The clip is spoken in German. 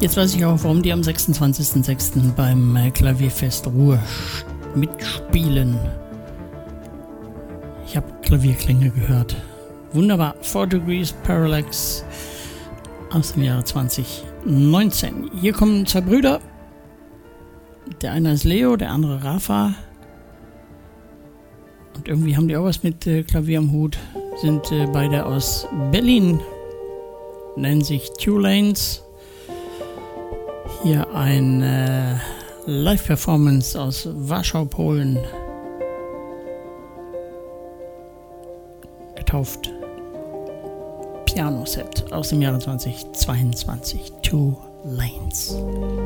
Jetzt weiß ich auch, warum die am 26.06. beim Klavierfest Ruhr mitspielen. Ich habe Klavierklänge gehört. Wunderbar. 4 Degrees Parallax aus dem Jahre 2019. Hier kommen zwei Brüder. Der eine ist Leo, der andere Rafa. Und irgendwie haben die auch was mit Klavier am Hut. Sind beide aus Berlin. Nennen sich Tulanes. Hier ein Live-Performance aus Warschau, Polen. Getauft Piano-Set aus dem Jahre 2022. Two Lanes.